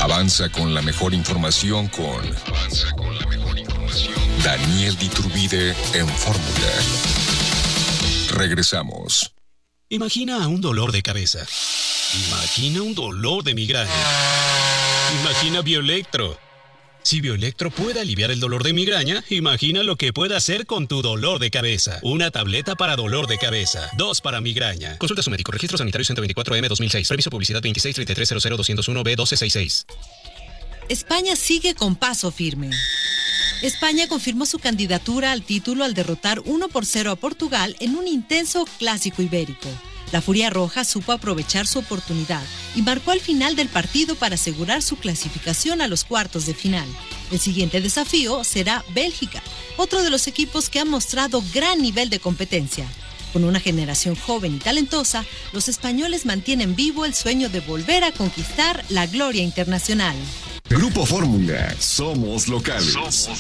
Avanza con la mejor información con Daniel Iturbide en Fórmula. Regresamos. Imagina un dolor de cabeza. Imagina un dolor de migraña. Imagina Bioelectro. Si Bioelectro puede aliviar el dolor de migraña, imagina lo que puede hacer con tu dolor de cabeza. Una tableta para dolor de cabeza, 2 para migraña. Consulta a su médico. Registro sanitario 124M 2006. Previso publicidad 2633000201B1266. España sigue con paso firme. España confirmó su candidatura al título al derrotar 1-0 a Portugal en un intenso clásico ibérico. La Furia Roja supo aprovechar su oportunidad y marcó al final del partido para asegurar su clasificación a los cuartos de final. El siguiente desafío será Bélgica, otro de los equipos que han mostrado gran nivel de competencia. Con una generación joven y talentosa, los españoles mantienen vivo el sueño de volver a conquistar la gloria internacional. Grupo Fórmula, somos locales.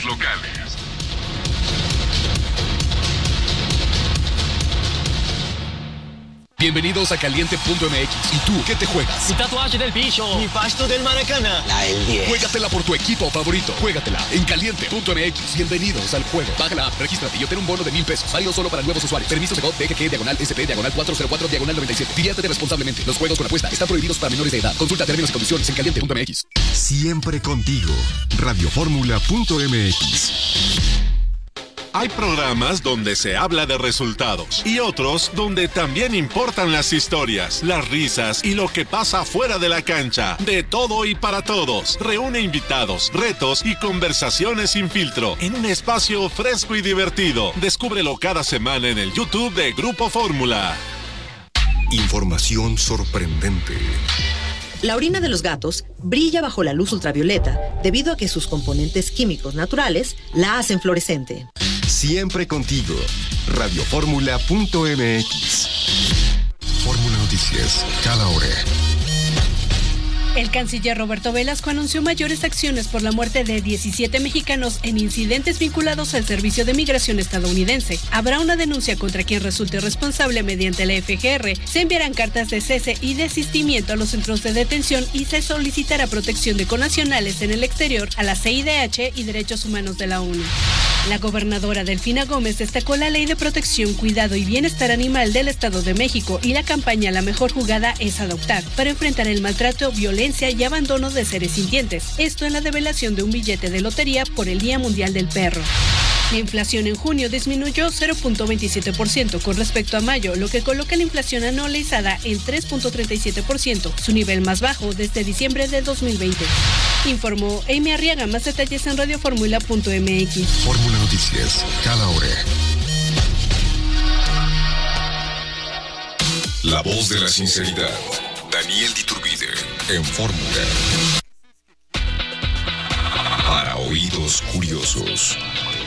Bienvenidos a Caliente.mx. ¿Y tú qué te juegas? Mi tatuaje del bicho. Mi pasto del Maracaná. La del 10. Juégatela por tu equipo favorito. Juégatela en Caliente.mx. Bienvenidos al juego. Baja la app, regístrate y obtén un bono de $1,000. Válido solo para nuevos usuarios. Permiso de GOV, DGG/SP/404/97. Diviértete responsablemente. Los juegos con apuesta están prohibidos para menores de edad. Consulta términos y condiciones en Caliente.mx. Siempre contigo. Radioformula.mx. Hay programas donde se habla de resultados y otros donde también importan las historias, las risas y lo que pasa fuera de la cancha. De todo y para todos. Reúne invitados, retos y conversaciones sin filtro en un espacio fresco y divertido. Descúbrelo cada semana en el YouTube de Grupo Fórmula. Información sorprendente. La orina de los gatos brilla bajo la luz ultravioleta debido a que sus componentes químicos naturales la hacen fluorescente. Siempre contigo. Radioformula.mx. Fórmula Noticias, cada hora. El canciller Roberto Velasco anunció mayores acciones por la muerte de 17 mexicanos en incidentes vinculados al Servicio de Migración estadounidense. Habrá una denuncia contra quien resulte responsable mediante la FGR. Se enviarán cartas de cese y desistimiento a los centros de detención y se solicitará protección de connacionales en el exterior a la CIDH y Derechos Humanos de la ONU. La gobernadora Delfina Gómez destacó la Ley de Protección, Cuidado y Bienestar Animal del Estado de México y la campaña La Mejor Jugada es Adoptar para enfrentar el maltrato, violencia y abandono de seres sintientes. Esto en la develación de un billete de lotería por el Día Mundial del Perro. La inflación en junio disminuyó 0.27% con respecto a mayo, lo que coloca la inflación anualizada en 3.37%, su nivel más bajo desde diciembre de 2020. Informó Amy Arriaga. Más detalles en radioformula.mx. Fórmula Noticias, cada hora. La voz de la sinceridad. Daniel Iturbide en Fórmula. Para oídos curiosos.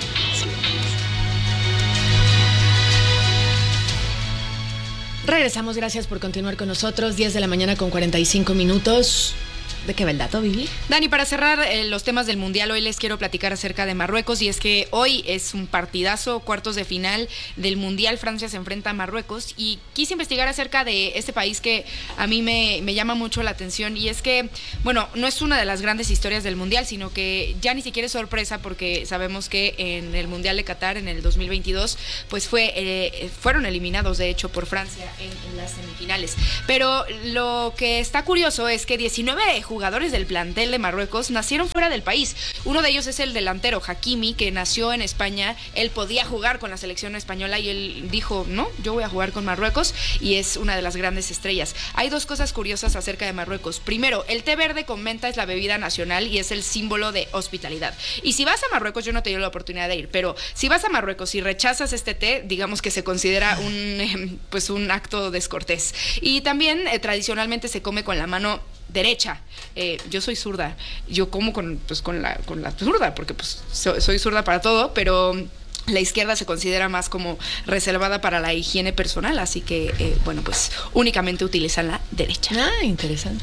Regresamos, gracias por continuar con nosotros. 10 de la mañana con 45 minutos. ¿De qué va el dato, Vivi? Dani, para cerrar los temas del Mundial, hoy les quiero platicar acerca de Marruecos, y es que hoy es un partidazo, cuartos de final del Mundial. Francia se enfrenta a Marruecos y quise investigar acerca de este país que a mí me llama mucho la atención, y es que, bueno, no es una de las grandes historias del Mundial, sino que ya ni siquiera es sorpresa porque sabemos que en el Mundial de Qatar en el 2022 pues fueron eliminados de hecho por Francia en las semifinales. Pero lo que está curioso es que 19 jugadores del plantel de Marruecos nacieron fuera del país. Uno de ellos es el delantero Hakimi, que nació en España. Él podía jugar con la selección española y él dijo, no, yo voy a jugar con Marruecos, y es una de las grandes estrellas. Hay dos cosas curiosas acerca de Marruecos. Primero, el té verde con menta es la bebida nacional y es el símbolo de hospitalidad. Y si vas a Marruecos, yo no he tenido la oportunidad de ir, pero si vas a Marruecos y rechazas este té, digamos que se considera un acto descortés. Y también tradicionalmente se come con la mano derecha. Yo soy zurda, yo como con la zurda, porque soy zurda para todo, pero la izquierda se considera más como reservada para la higiene personal, así que únicamente utilizan la derecha. Ah, interesante.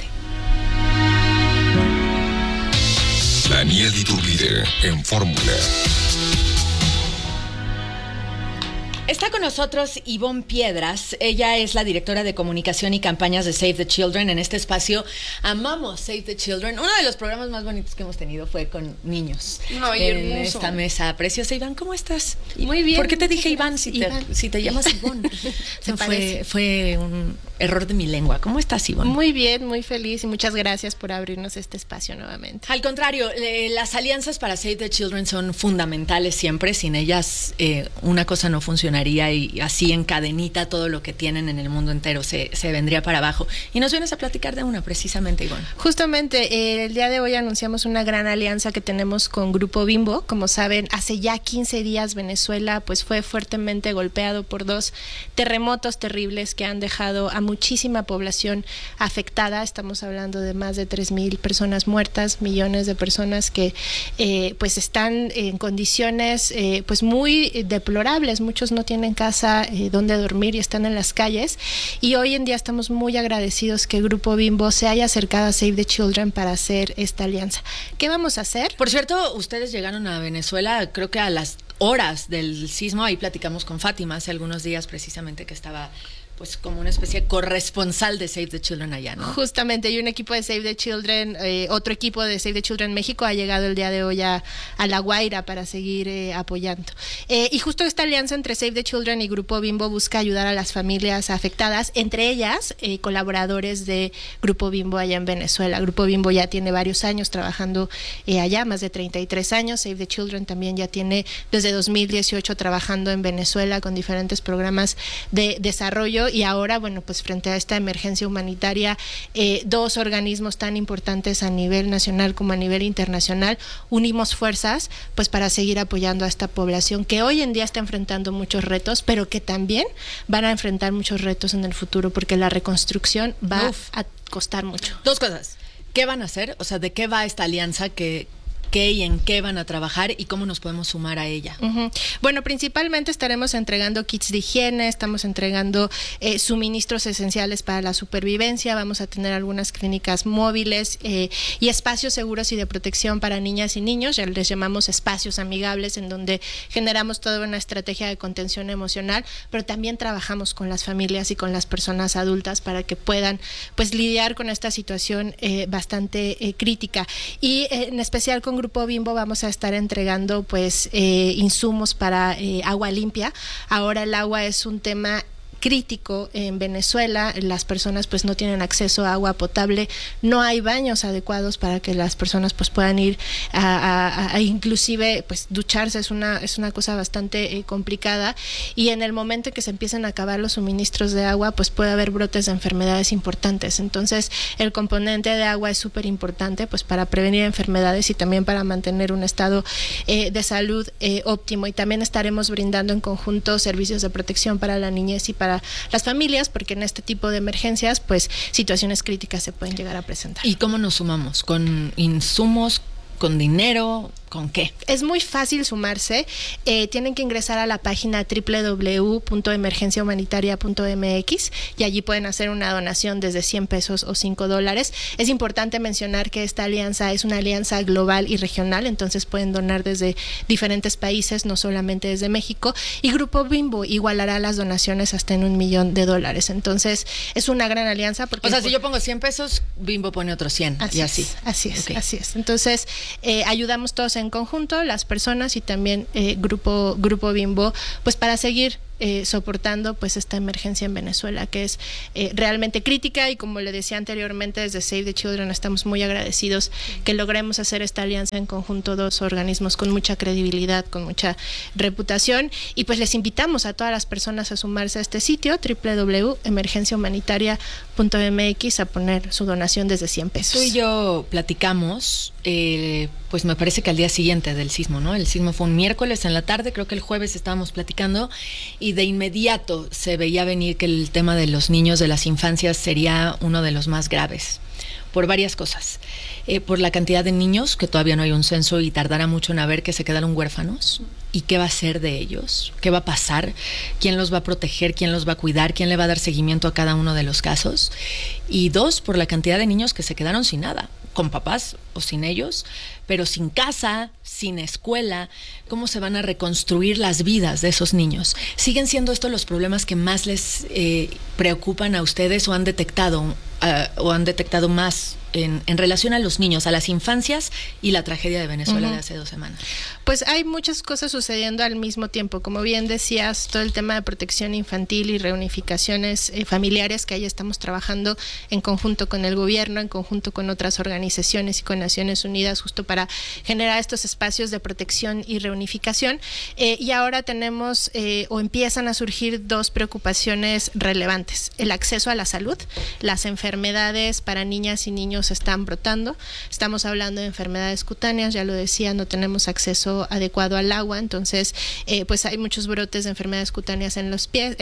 Daniel Iturbide en Fórmula. Está con nosotros Ivonne Piedras. Ella es la directora de comunicación y campañas de Save the Children. En este espacio amamos Save the Children. Uno de los programas más bonitos que hemos tenido fue con niños. Ay, en hermoso. esta mesa preciosa. Iván, ¿cómo estás? Muy bien. ¿Por qué te dije Iván si te llamas Ivonne? Fue un error de mi lengua. ¿Cómo estás, Ivonne? Muy bien, muy feliz y muchas gracias por abrirnos este espacio nuevamente. Al contrario, las alianzas para Save the Children son fundamentales siempre. Sin ellas una cosa no funcionaría y así en cadenita todo lo que tienen en el mundo entero se vendría para abajo. Y nos vienes a platicar de una precisamente, Ivonne. Justamente el día de hoy anunciamos una gran alianza que tenemos con Grupo Bimbo. Como saben, hace ya 15 días Venezuela pues fue fuertemente golpeado por 2 terremotos terribles que han dejado a muchísima población afectada. Estamos hablando de más de 3,000 personas muertas, millones de personas que pues están en condiciones pues muy deplorables. Muchos no tienen casa donde dormir y están en las calles, y hoy en día estamos muy agradecidos que Grupo Bimbo se haya acercado a Save the Children para hacer esta alianza. ¿Qué vamos a hacer? Por cierto, ustedes llegaron a Venezuela creo que a las horas del sismo. Ahí platicamos con Fátima hace algunos días precisamente, que estaba pues como una especie de corresponsal de Save the Children allá, ¿no? Justamente, hay un equipo de Save the Children, otro equipo de Save the Children México ha llegado el día de hoy a La Guaira para seguir apoyando. Y justo esta alianza entre Save the Children y Grupo Bimbo busca ayudar a las familias afectadas, entre ellas colaboradores de Grupo Bimbo allá en Venezuela. Grupo Bimbo ya tiene varios años trabajando allá, más de 33 años. Save the Children también ya tiene desde 2018 trabajando en Venezuela con diferentes programas de desarrollo. Y ahora, bueno, pues frente a esta emergencia humanitaria, 2 organismos tan importantes a nivel nacional como a nivel internacional unimos fuerzas pues para seguir apoyando a esta población que hoy en día está enfrentando muchos retos, pero que también van a enfrentar muchos retos en el futuro, porque la reconstrucción va a costar mucho. 2 cosas. ¿Qué van a hacer? O sea, ¿de qué va esta alianza? ¿Qué y en qué van a trabajar y cómo nos podemos sumar a ella? Bueno, principalmente estaremos entregando kits de higiene, estamos entregando suministros esenciales para la supervivencia, vamos a tener algunas clínicas móviles y espacios seguros y de protección para niñas y niños, ya les llamamos espacios amigables, en donde generamos toda una estrategia de contención emocional, pero también trabajamos con las familias y con las personas adultas para que puedan pues lidiar con esta situación bastante crítica. Y en especial con Grupo Bimbo vamos a estar entregando pues insumos para agua limpia. Ahora el agua es un tema crítico en Venezuela, las personas pues no tienen acceso a agua potable, no hay baños adecuados para que las personas pues puedan ir a inclusive pues ducharse, es una cosa bastante complicada, y en el momento en que se empiecen a acabar los suministros de agua pues puede haber brotes de enfermedades importantes. Entonces el componente de agua es súper importante pues para prevenir enfermedades y también para mantener un estado de salud óptimo. Y también estaremos brindando en conjunto servicios de protección para la niñez y para las familias, porque en este tipo de emergencias pues situaciones críticas se pueden llegar a presentar. ¿Y cómo nos sumamos? ¿Con insumos? ¿Con dinero? ¿Con qué? Es muy fácil sumarse. Tienen que ingresar a la página www.emergenciahumanitaria.mx y allí pueden hacer una donación desde 100 pesos o $5. Es importante mencionar que esta alianza es una alianza global y regional, entonces pueden donar desde diferentes países, no solamente desde México, y Grupo Bimbo igualará las donaciones hasta en $1 millón. Entonces es una gran alianza porque... O sea, si yo pongo 100 pesos, Bimbo pone otros 100 y así. Así es, okay. Así es. Entonces ayudamos todos en conjunto, las personas y también Grupo Bimbo, pues para seguir soportando pues esta emergencia en Venezuela, que es realmente crítica, y como le decía anteriormente, desde Save the Children estamos muy agradecidos que logremos hacer esta alianza en conjunto, 2 organismos con mucha credibilidad, con mucha reputación, y pues les invitamos a todas las personas a sumarse a este sitio www.emergenciahumanitaria.mx a poner su donación desde 100 pesos. Tú y yo platicamos, pues me parece que al día siguiente del sismo, ¿no? El sismo fue un miércoles en la tarde, creo que el jueves estábamos platicando, y de inmediato se veía venir que el tema de los niños, de las infancias, sería uno de los más graves, por varias cosas. Por la cantidad de niños, que todavía no hay un censo y tardará mucho en haber, que se quedaron huérfanos, y qué va a ser de ellos, qué va a pasar, quién los va a proteger, quién los va a cuidar, quién le va a dar seguimiento a cada uno de los casos. Y 2, por la cantidad de niños que se quedaron sin nada, con papás o sin ellos, pero sin casa, sin escuela. ¿Cómo se van a reconstruir las vidas de esos niños? ¿Siguen siendo estos los problemas que más les preocupan a ustedes o han detectado más en relación a los niños, a las infancias y la tragedia de Venezuela de hace 2 semanas? Pues hay muchas cosas sucediendo al mismo tiempo. Como bien decías, todo el tema de protección infantil y reunificaciones familiares, que ahí estamos trabajando en conjunto con el gobierno, en conjunto con otras organizaciones y con Naciones Unidas, justo para generar estos espacios de protección y reunificación. Y ahora tenemos o empiezan a surgir 2 preocupaciones relevantes: el acceso a la salud. Las enfermedades para niñas y niños están brotando. Estamos hablando de enfermedades cutáneas, ya lo decía, no tenemos acceso adecuado al agua, entonces pues hay muchos brotes de enfermedades cutáneas en las piel.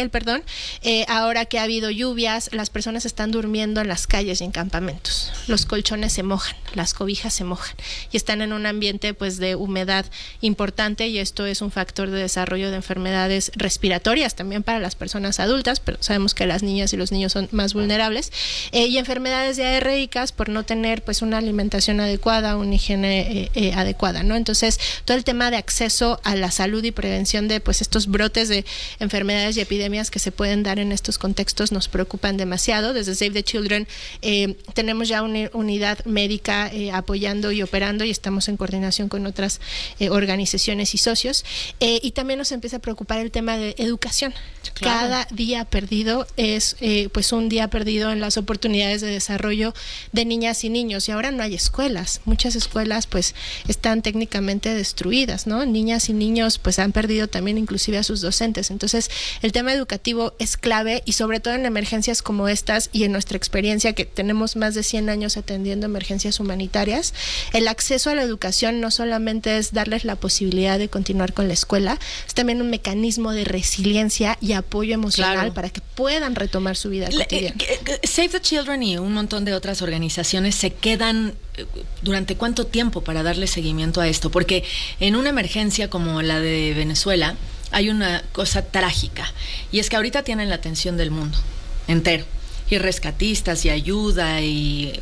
Ahora que ha habido lluvias, las personas están durmiendo en las calles y en campamentos. Los colchones se mojan, las cobijas se mojan y están en un ambiente pues de humedad importante, y esto es un factor de desarrollo de enfermedades respiratorias también para las personas adultas, pero sabemos que las niñas y los niños son más vulnerables, y enfermedades diarreicas por no tener pues una alimentación adecuada, una higiene adecuada, ¿no? Entonces, todo el tema de acceso a la salud y prevención de pues estos brotes de enfermedades y epidemias que se pueden dar en estos contextos nos preocupan demasiado. Desde Save the Children tenemos ya una unidad médica apoyando y operando, y estamos en coordinación con otras organizaciones y socios, y también nos empieza a preocupar el tema de educación. Claro. Cada día perdido es pues un día perdido en las oportunidades de desarrollo de niñas y niños, y ahora no hay escuelas. Muchas escuelas pues están técnicamente destruidas, ¿no? Niñas y niños pues han perdido también inclusive a sus docentes. Entonces, el tema educativo es clave, y sobre todo en emergencias como estas, y en nuestra experiencia que tenemos más de 100 años atendiendo emergencias humanitarias, el acceso a la educación no solamente es darles la posibilidad de continuar con la escuela, es también un mecanismo de resiliencia y apoyo emocional, claro, para que puedan retomar su vida cotidiana. Save the Children y un montón de otras organizaciones se quedan ¿durante cuánto tiempo para darle seguimiento a esto? Porque en una emergencia como la de Venezuela hay una cosa trágica, y es que ahorita tienen la atención del mundo entero, y rescatistas y ayuda y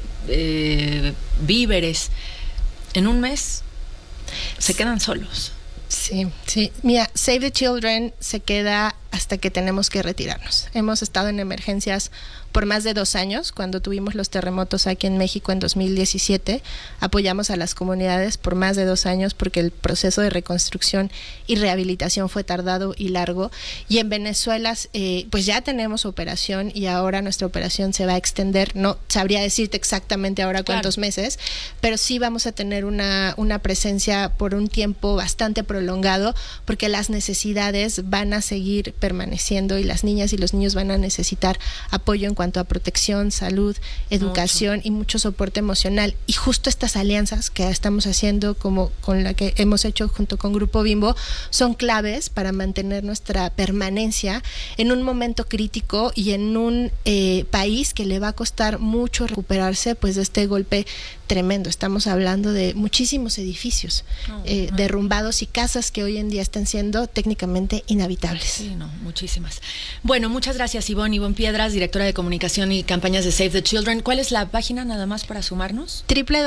víveres. En un mes se quedan solos. Sí. Mira, Save the Children se queda hasta que tenemos que retirarnos. Hemos estado en emergencias por más de 2 años. Cuando tuvimos los terremotos aquí en México en 2017, apoyamos a las comunidades por más de 2 años porque el proceso de reconstrucción y rehabilitación fue tardado y largo. Y en Venezuela, pues ya tenemos operación, y ahora nuestra operación se va a extender. No sabría decirte exactamente ahora cuántos meses, pero sí vamos a tener una presencia por un tiempo bastante prolongado, porque las necesidades van a seguir permaneciendo, y las niñas y los niños van a necesitar apoyo en cuanto a protección, salud, educación y mucho soporte emocional. Y justo estas alianzas que estamos haciendo, como con la que hemos hecho junto con Grupo Bimbo, son claves para mantener nuestra permanencia en un momento crítico y en un país que le va a costar mucho recuperarse pues de este golpe tremendo. Estamos hablando de muchísimos edificios derrumbados y casas que hoy en día están siendo técnicamente inhabitables. Sí, muchísimas. Bueno, muchas gracias, Ivonne Piedras, directora de comunicación y campañas de Save the Children. ¿Cuál es la página nada más para sumarnos?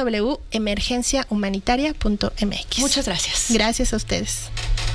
www.emergenciahumanitaria.mx. Muchas gracias. Gracias a ustedes.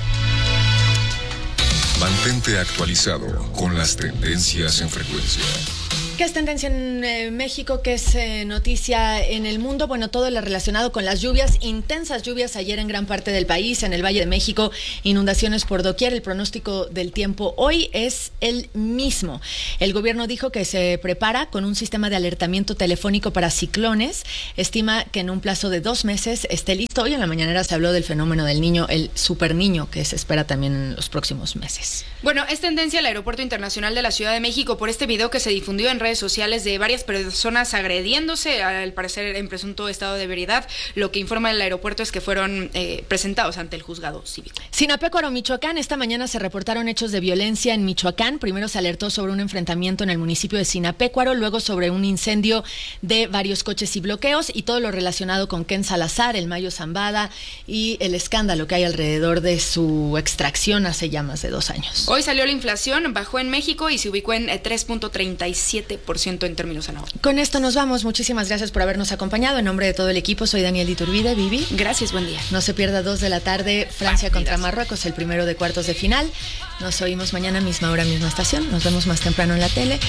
Mantente actualizado con las tendencias en frecuencia. ¿Qué es tendencia en México? ¿Qué es noticia en el mundo? Bueno, todo lo relacionado con las lluvias, intensas lluvias ayer en gran parte del país, en el Valle de México, inundaciones por doquier. El pronóstico del tiempo hoy es el mismo. El gobierno dijo que se prepara con un sistema de alertamiento telefónico para ciclones. Estima que en un plazo de 2 meses esté listo. Hoy en la mañanera se habló del fenómeno del niño, el super niño, que se espera también en los próximos meses. Bueno, es tendencia el Aeropuerto Internacional de la Ciudad de México por este video que se difundió en redes sociales de varias personas agrediéndose, al parecer en presunto estado de ebriedad. Lo que informa el aeropuerto es que fueron presentados ante el juzgado cívico. Sinapecuaro, Michoacán. Esta mañana se reportaron hechos de violencia en Michoacán. Primero se alertó sobre un enfrentamiento en el municipio de Sinapecuaro, luego sobre un incendio de varios coches y bloqueos, y todo lo relacionado con Ken Salazar, el Mayo Zambada y el escándalo que hay alrededor de su extracción hace ya más de 2 años. Hoy salió la inflación, bajó en México y se ubicó en 3.37%. 7% en términos anuales. Con esto nos vamos. Muchísimas gracias por habernos acompañado. En nombre de todo el equipo, soy Daniel Iturbide. Vivi. Gracias, buen día. No se pierda 2 de la tarde, Francia contra Marruecos, el primero de cuartos de final. Nos oímos mañana, misma hora, misma estación. Nos vemos más temprano en la tele.